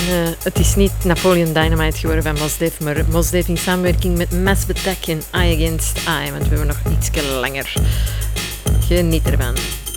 het is niet Napoleon Dynamite geworden van Mos Def, maar Mos Def in samenwerking met Mass Attack en Eye Against Eye, want we hebben nog iets langer. Geniet ervan.